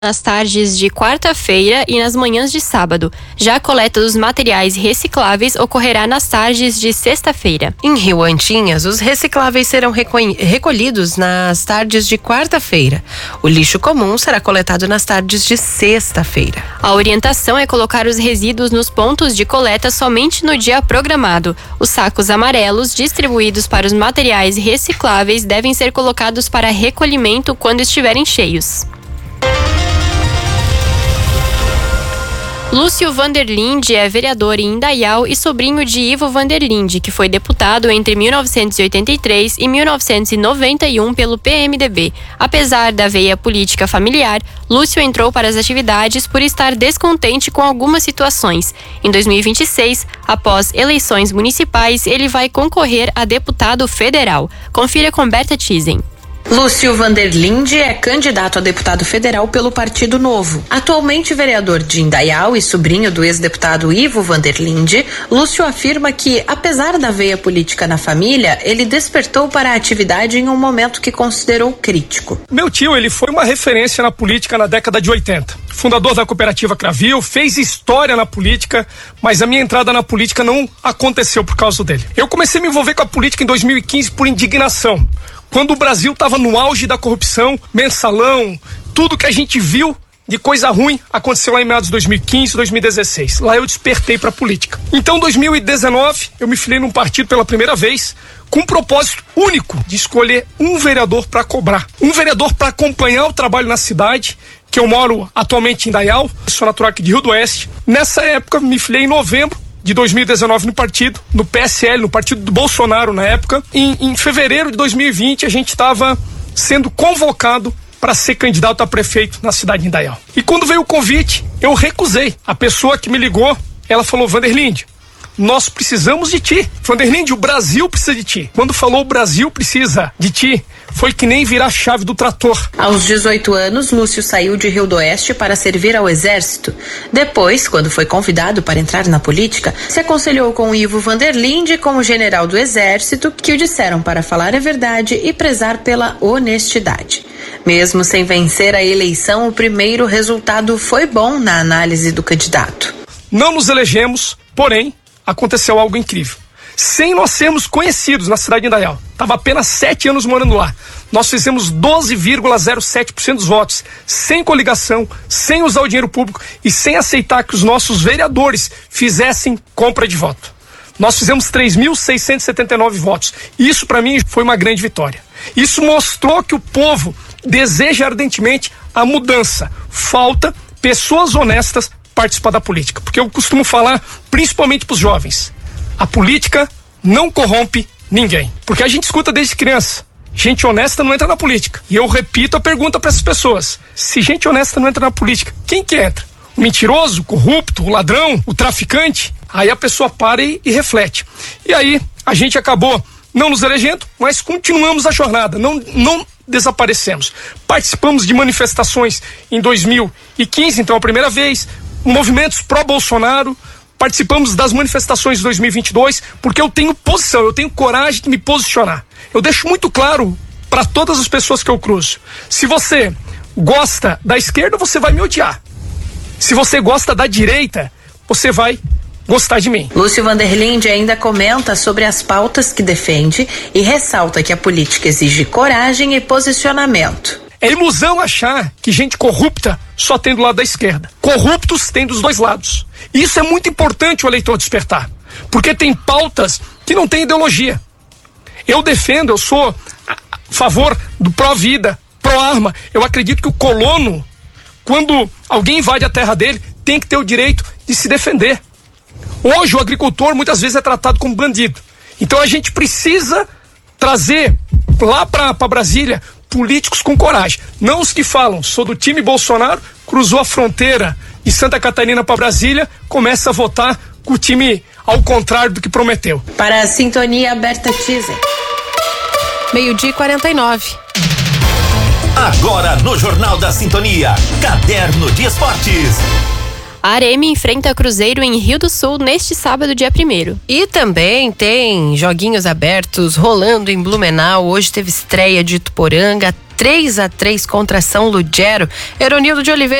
nas tardes de quarta-feira e nas manhãs de sábado. Já a coleta dos materiais recicláveis ocorrerá nas tardes de sexta-feira. Em Rio Antinhas, os recicláveis serão recolhidos nas tardes de quarta-feira. O lixo comum será coletado nas tardes de sexta-feira. A orientação é colocar os resíduos nos pontos de coleta somente no dia programado. Os sacos amarelos distribuídos para os materiais recicláveis devem ser colocados para recolhimento quando estiverem cheios. Lúcio Vanderlinde é vereador em Indaial e sobrinho de Ivo Vanderlinde, que foi deputado entre 1983 e 1991 pelo PMDB. Apesar da veia política familiar, Lúcio entrou para as atividades por estar descontente com algumas situações. Em 2026, após eleições municipais, ele vai concorrer a deputado federal. Confira com Berta Tizen. Lúcio Vanderlinde é candidato a deputado federal pelo Partido Novo. Atualmente vereador de Indaial e sobrinho do ex-deputado Ivo Vanderlinde, Lúcio afirma que, apesar da veia política na família, ele despertou para a atividade em um momento que considerou crítico. Meu tio, ele foi uma referência na política na década de 80. Fundador da cooperativa Cravil, fez história na política, mas a minha entrada na política não aconteceu por causa dele. Eu comecei a me envolver com a política em 2015 por indignação. Quando o Brasil estava no auge da corrupção, mensalão, tudo que a gente viu de coisa ruim aconteceu lá em meados de 2015, 2016. Lá eu despertei para a política. Então, em 2019, eu me filiei num partido pela primeira vez, com um propósito único de escolher um vereador para cobrar. Um vereador para acompanhar o trabalho na cidade, que eu moro atualmente em Indaial, sou natural aqui de Rio do Oeste. Nessa época, me filiei em novembro de 2019 no partido, no PSL, no partido do Bolsonaro na época. Em fevereiro de 2020 a gente estava sendo convocado para ser candidato a prefeito na cidade de Indaial. E quando veio o convite, eu recusei. A pessoa que me ligou, ela falou: Vanderlinde, nós precisamos de ti. Vanderlinde, o Brasil precisa de ti. Quando falou o Brasil precisa de ti, foi que nem virar a chave do trator. Aos 18 anos, Lúcio saiu de Rio do Oeste para servir ao Exército. Depois, quando foi convidado para entrar na política, se aconselhou com Ivo Vanderlinde, como general do Exército, que o disseram para falar a verdade e prezar pela honestidade. Mesmo sem vencer a eleição, o primeiro resultado foi bom na análise do candidato. Não nos elegemos, porém, aconteceu algo incrível. Sem nós sermos conhecidos na cidade de Indaial, estava apenas 7 anos morando lá, nós fizemos 12,07% dos votos, sem coligação, sem usar o dinheiro público e sem aceitar que os nossos vereadores fizessem compra de voto. Nós fizemos 3.679 votos. Isso para mim foi uma grande vitória. Isso mostrou que o povo deseja ardentemente a mudança. Falta pessoas honestas participar da política, porque eu costumo falar principalmente para os jovens: a política não corrompe ninguém, porque a gente escuta desde criança: gente honesta não entra na política. E eu repito a pergunta para essas pessoas: se gente honesta não entra na política, quem que entra? O mentiroso, o corrupto, o ladrão, o traficante? Aí a pessoa para e reflete. E aí a gente acabou não nos elegendo, mas continuamos a jornada, não desaparecemos. Participamos de manifestações em 2015, então a primeira vez, movimentos pró-Bolsonaro. Participamos das manifestações de 2022, porque eu tenho posição, eu tenho coragem de me posicionar. Eu deixo muito claro para todas as pessoas que eu cruzo: se você gosta da esquerda, você vai me odiar. Se você gosta da direita, você vai gostar de mim. Lúcio Vanderlinde ainda comenta sobre as pautas que defende e ressalta que a política exige coragem e posicionamento. É ilusão achar que gente corrupta só tem do lado da esquerda. Corruptos tem dos dois lados. Isso é muito importante o eleitor despertar, porque tem pautas que não têm ideologia. Eu sou a favor do pró-vida, pró-arma. Eu acredito que o colono, quando alguém invade a terra dele, tem que ter o direito de se defender. Hoje o agricultor muitas vezes é tratado como bandido. Então a gente precisa trazer lá para Brasília políticos com coragem, não os que falam: sou do time Bolsonaro, cruzou a fronteira de Santa Catarina para Brasília, começa a votar com o time ao contrário do que prometeu. Para a Sintonia, Berta Tizen. 12:49. Agora no Jornal da Sintonia, Caderno de Esportes. A Aremi enfrenta Cruzeiro em Rio do Sul neste sábado, dia 1º. E também tem joguinhos abertos rolando em Blumenau. Hoje teve estreia de Ituporanga, 3-3 contra São Ludgero. Eronildo de Oliveira